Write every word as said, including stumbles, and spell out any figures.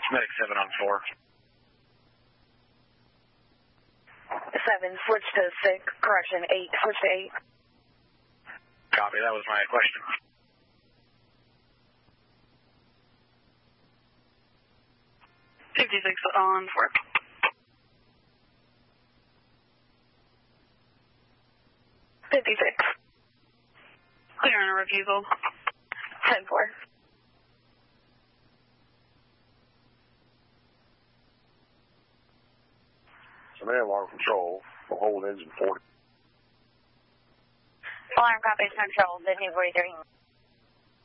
Medic seven on four. seven, switch to six, correction, eight, switch to eight. Copy, that was my question. fifty-six on four. fifty-six. Clear on a refusal. ten four. Command alarm control, we'll hold engine forty. Alarm copy control, Disney forty-three.